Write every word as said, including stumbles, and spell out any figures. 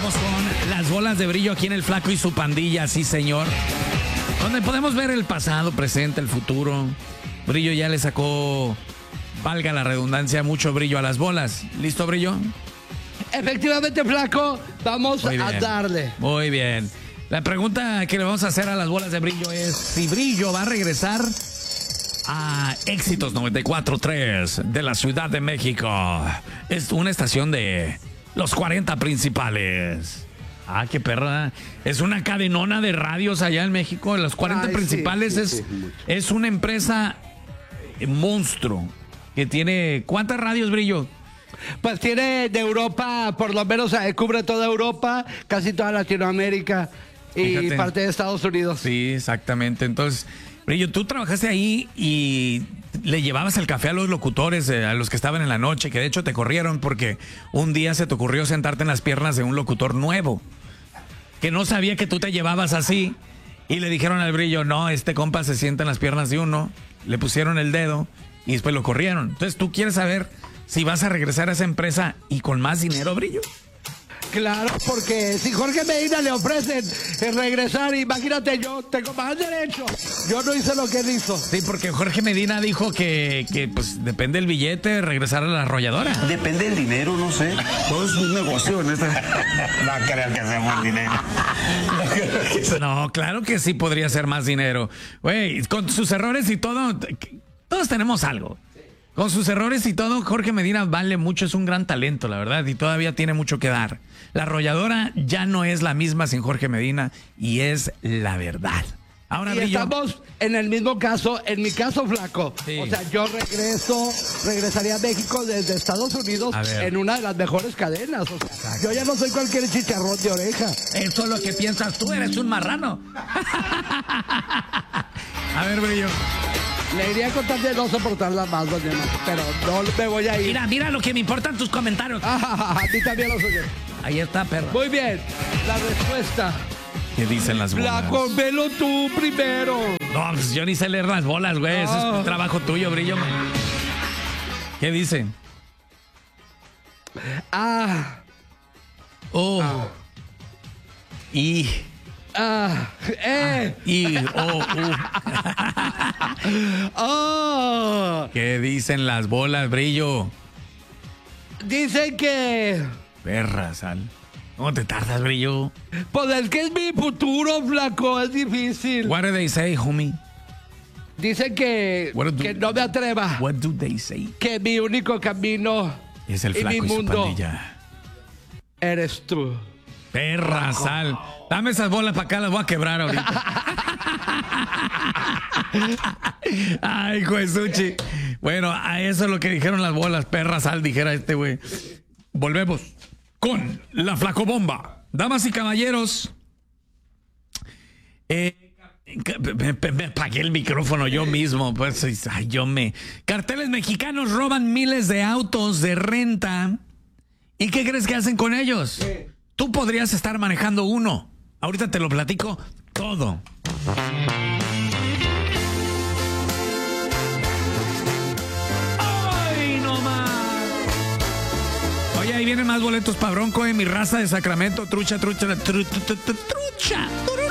Vamos con las bolas de brillo aquí en El Flaco y su pandilla, sí señor. Donde podemos ver el pasado, presente, el futuro. Brillo ya le sacó, valga la redundancia, mucho brillo a las bolas. ¿Listo, Brillo? Efectivamente, Flaco, vamos Muy a bien. darle. Muy bien. La pregunta que le vamos a hacer a las bolas de brillo es si Brillo va a regresar a Éxitos noventa y cuatro punto tres de la Ciudad de México. Es una estación de los cuarenta principales. Ah, qué perra. Es una cadenona de radios allá en México. Los cuarenta Ay, principales sí, sí, es, sí, mucho. es una empresa monstruo que tiene... ¿Cuántas radios, Brillo? Pues tiene de Europa, por lo menos eh, cubre toda Europa, casi toda Latinoamérica y Fíjate. parte de Estados Unidos. Sí, exactamente. Entonces, Brillo, tú trabajaste ahí y le llevabas el café a los locutores, eh, a los que estaban en la noche, que de hecho te corrieron porque un día se te ocurrió sentarte en las piernas de un locutor nuevo, que no sabía que tú te llevabas así, y le dijeron al Brillo, no, este compa se sienta en las piernas de uno, le pusieron el dedo y después lo corrieron. Entonces, ¿tú quieres saber si vas a regresar a esa empresa y con más dinero, Brillo? Claro, porque si Jorge Medina le ofrecen eh, regresar, imagínate, yo tengo más derecho. Yo no hice lo que él hizo. Sí, porque Jorge Medina dijo que, que pues depende del billete regresar a la arrolladora. Depende del dinero, no sé. Todo es un negocio en esta. No creo que hacemos dinero. No creo que sea- No, claro que sí podría ser más dinero. Güey, con sus errores y todo, todos tenemos algo. Con sus errores y todo, Jorge Medina vale mucho, es un gran talento, la verdad, y todavía tiene mucho que dar. La arrolladora ya no es la misma sin Jorge Medina, y es la verdad. Ahora, Y Brillo, estamos en el mismo caso, en mi caso, Flaco. Sí. O sea, yo regreso, regresaría a México desde Estados Unidos A ver. en una de las mejores cadenas. O sea, yo ya no soy cualquier chicharrón de oreja. eso es lo que piensas tú, eres un marrano. A ver, Brillo. Le iría a contar de no soportarla más, doña Mar, pero no me voy a ir. Mira, mira lo que me importan tus comentarios. Ah, a ti también lo soy. Ahí está, perro. Muy bien, la respuesta. ¿Qué dicen las bolas? Flaco, velo tú primero. No, pues yo ni sé leer las bolas, güey. Ese es No. un trabajo tuyo, Brillo. ¿Qué dice? Ah, Oh. Y. ah, eh. Y. Oh, uh. Oh. ¿Qué dicen las bolas, Brillo? Dicen que. Perra, sal. ¿Cómo te tardas, Brillo? Pues es que es mi futuro, Flaco, es difícil. What do they say, homie? Dicen que, What do- que no me atreva. What do they say? Que mi único camino Es el y Flaco mi y su mundo pandilla. eres tú. Perra, sal. Dame esas bolas para acá, las voy a quebrar ahorita. Ay, Juesuchi. Bueno, a eso es lo que dijeron las bolas. Perra, sal, dijera este güey. Volvemos con la flacobomba. Damas y caballeros. Eh, me, me- me apagué el micrófono yo mismo. Pues, ay, yo me. Carteles mexicanos roban miles de autos de renta. ¿Y qué crees que hacen con ellos? Tú podrías estar manejando uno. Ahorita te lo platico todo. ¡Ay, no más! Oye, ahí vienen más boletos para Bronco, eh, mi raza de Sacramento, trucha, trucha, tru- tru- tru- tru- trucha, trucha.